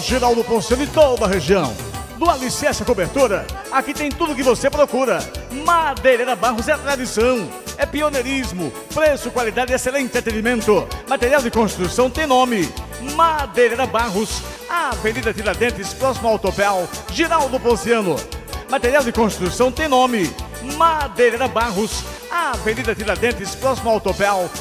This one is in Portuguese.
Geraldo Ponciano e toda a região. Do alicerce à cobertura, aqui tem tudo que você procura. Madeireira Barros é tradição, é pioneirismo, preço, qualidade e excelente atendimento. Material de construção tem nome. Madeireira Barros, Avenida Tiradentes, próximo ao Autopel, Geraldo Ponciano. Material de construção tem nome. Madeireira Barros, Avenida Tiradentes, próximo ao Autopel,